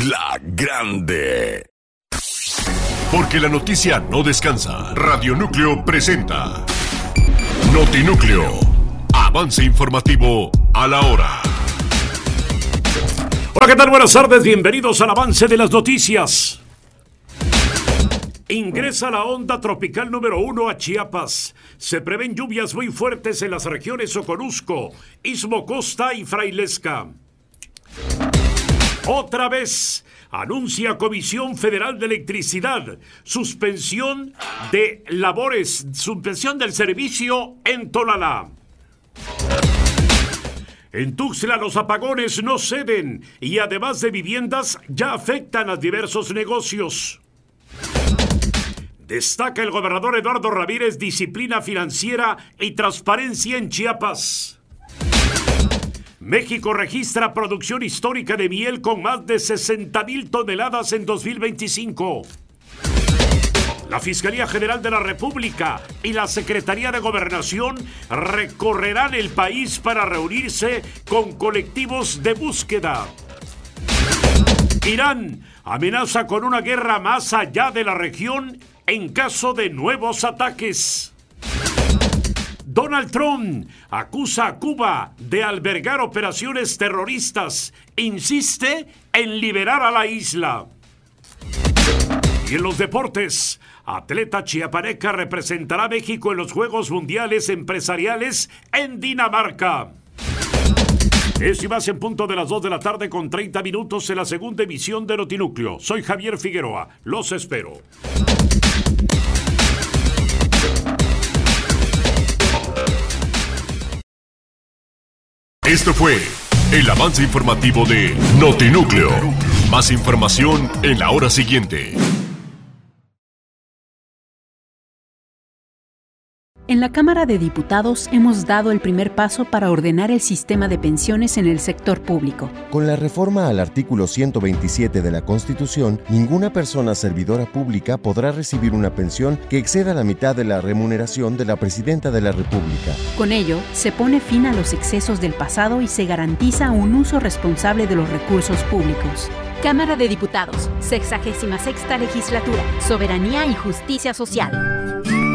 La Grande. Porque la noticia no descansa. Radio Núcleo presenta Notinúcleo. Avance informativo a la hora. Hola, ¿qué tal? Buenas tardes, bienvenidos al avance de las noticias. Ingresa la onda tropical número 1 a Chiapas. Se prevén lluvias muy fuertes en las regiones Soconusco, Istmo Costa y Frailesca. Otra vez anuncia Comisión Federal de Electricidad suspensión de labores, suspensión del servicio en Tonalá. En Tuxtla los apagones no ceden y además de viviendas ya afectan a diversos negocios. Destaca el gobernador Eduardo Ramírez disciplina financiera y transparencia en Chiapas. México registra producción histórica de miel con más de 60,000 toneladas en 2025. La Fiscalía General de la República y la Secretaría de Gobernación recorrerán el país para reunirse con colectivos de búsqueda. Irán amenaza con una guerra más allá de la región en caso de nuevos ataques. Donald Trump acusa a Cuba de albergar operaciones terroristas. Insiste en liberar a la isla. Y en los deportes, atleta chiapaneca representará a México en los Juegos Mundiales Empresariales en Dinamarca. Es y más en punto de las 2 de la tarde con 30 minutos en la segunda emisión de Notinúcleo. Soy Javier Figueroa. Los espero. Esto fue el avance informativo de Notinúcleo. Más información en la hora siguiente. En la Cámara de Diputados hemos dado el primer paso para ordenar el sistema de pensiones en el sector público. Con la reforma al artículo 127 de la Constitución, ninguna persona servidora pública podrá recibir una pensión que exceda la mitad de la remuneración de la Presidenta de la República. Con ello, se pone fin a los excesos del pasado y se garantiza un uso responsable de los recursos públicos. Cámara de Diputados, 66ª Legislatura, Soberanía y Justicia Social.